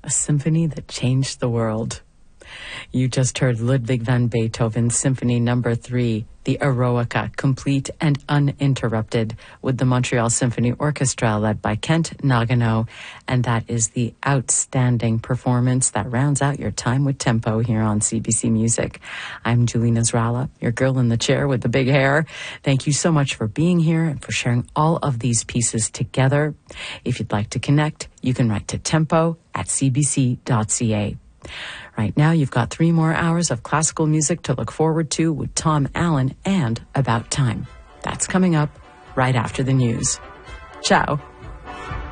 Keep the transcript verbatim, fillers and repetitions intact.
a symphony that changed the world. You just heard Ludwig van Beethoven's Symphony Number Three, the Eroica, complete and uninterrupted, with the Montreal Symphony Orchestra led by Kent Nagano, and that is the outstanding performance that rounds out your time with tempo here on C B C Music. I'm Julie Nasrallah, your girl in the chair with the big hair. Thank you so much for being here and for sharing all of these pieces together. If you'd like to connect, you can write to tempo at c b c dot c a. Right now, you've got three more hours of classical music to look forward to with Tom Allen and About Time. That's coming up right after the news. Ciao.